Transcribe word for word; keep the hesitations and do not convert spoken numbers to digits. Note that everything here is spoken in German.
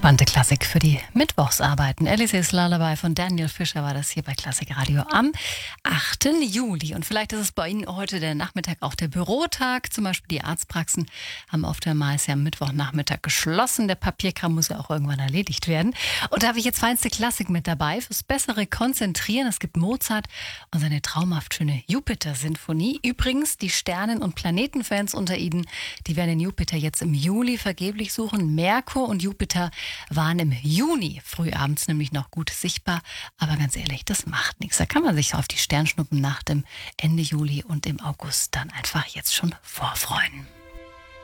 Entspannte Klassik für die Mittwochsarbeiten. Alice's Lullaby von Daniel Fischer war das hier bei Klassik Radio am achten Juli. Und vielleicht ist es bei Ihnen heute der Nachmittag auch der Bürotag. Zum Beispiel die Arztpraxen haben oftmals ja am Mittwochnachmittag geschlossen. Der Papierkram muss ja auch irgendwann erledigt werden. Und da habe ich jetzt feinste Klassik mit dabei fürs bessere Konzentrieren. Es gibt Mozart und seine traumhaft schöne Jupiter-Sinfonie. Übrigens, die Sternen- und Planetenfans unter Ihnen, die werden den Jupiter jetzt im Juli vergeblich suchen. Merkur und Jupiter waren im Juni frühabends nämlich noch gut sichtbar. Aber ganz ehrlich, das macht nichts. Da kann man sich auf die Sternschnuppen nach dem Ende Juli und im August dann einfach jetzt schon vorfreuen.